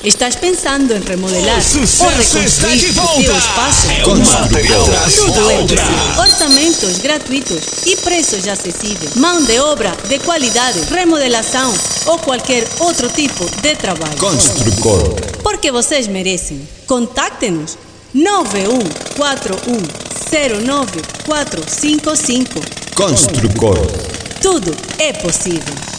Estás pensando em remodelar O sucesso ou reconstruir está de o volta. teu espaço? É uma atrás Tudo da é outra. possível. Orçamentos gratuitos e preços acessíveis. Mão de obra de qualidade, remodelação ou qualquer outro tipo de trabalho. Construcor. Porque vocês merecem. Contacte-nos 9141094555. Construcor. Tudo é possível.